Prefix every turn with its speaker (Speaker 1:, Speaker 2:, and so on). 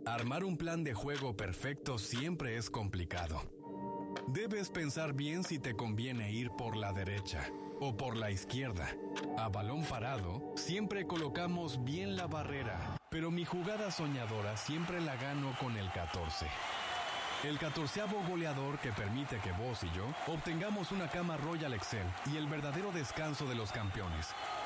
Speaker 1: Armar un plan de juego perfecto siempre es complicado. Debes pensar bien si te conviene ir por la derecha o por la izquierda. A balón parado, siempre colocamos bien la barrera, pero mi jugada soñadora siempre la gano con el 14. El 14avo goleador que permite que vos y yo obtengamos una cama Royal Excel y el verdadero descanso de los campeones.